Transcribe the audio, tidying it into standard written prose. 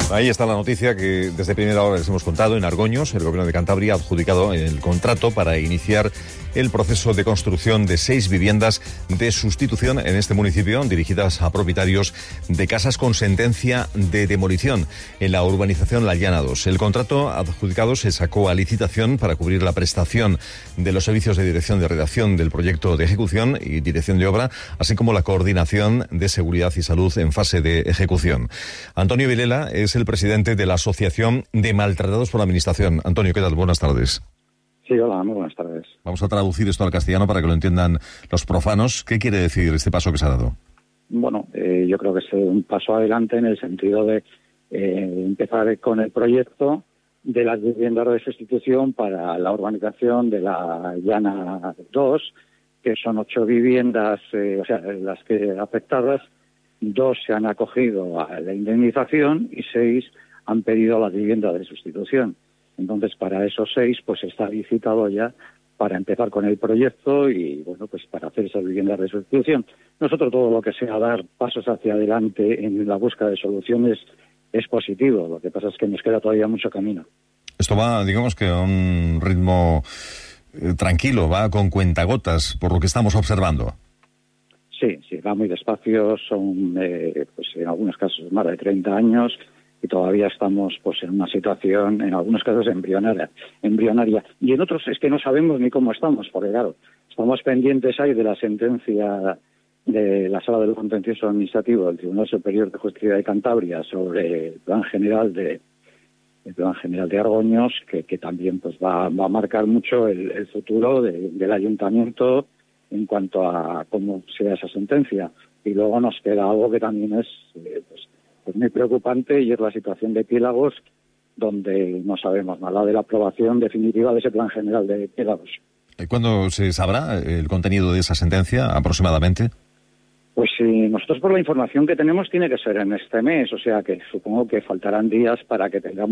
Ahí está la noticia que desde primera hora les hemos contado. En Argoños, el Gobierno de Cantabria ha adjudicado el contrato para iniciar el proceso de construcción de 6 viviendas de sustitución en este municipio, dirigidas a propietarios de casas con sentencia de demolición en la urbanización La Llana 2. El contrato adjudicado se sacó a licitación para cubrir la prestación de los servicios de dirección de redacción del proyecto de ejecución y dirección de obra, así como la coordinación de seguridad y salud en fase de ejecución. Antonio Vilela es el presidente de la Asociación de Maltratados por la Administración. Antonio, ¿qué tal? Buenas tardes. Sí, hola, muy buenas tardes. Vamos a traducir esto al castellano para que lo entiendan los profanos. ¿Qué quiere decir este paso que se ha dado? Bueno, yo creo que es un paso adelante en el sentido de empezar con el proyecto de las viviendas de sustitución para la urbanización de La Llana 2, que son 8 viviendas, las que afectadas, 2 se han acogido a la indemnización y 6 han pedido las viviendas de sustitución. Entonces, para esos 6, pues está licitado ya para empezar con el proyecto y, bueno, pues para hacer esas viviendas de sustitución. Nosotros todo lo que sea dar pasos hacia adelante en la búsqueda de soluciones es positivo. Lo que pasa es que nos queda todavía mucho camino. Esto va, digamos que a un ritmo tranquilo, va con cuentagotas, por lo que estamos observando. Sí, va muy despacio, son pues en algunos casos más de 30 años y todavía estamos pues en una situación, en algunos casos embrionaria. Y en otros es que no sabemos ni cómo estamos, porque claro, estamos pendientes ahí de la sentencia de la Sala del Contencioso Administrativo del Tribunal Superior de Justicia de Cantabria sobre el plan general de Argoños, que también pues va a marcar mucho el futuro del ayuntamiento en cuanto a cómo sea esa sentencia. Y luego nos queda algo que también es pues muy preocupante, y es la situación de Piélagos, donde no sabemos nada de la aprobación definitiva de ese plan general de Piélagos. ¿Cuándo se sabrá el contenido de esa sentencia, aproximadamente? Pues nosotros, por la información que tenemos, tiene que ser en este mes, o sea que supongo que faltarán días para que tengamos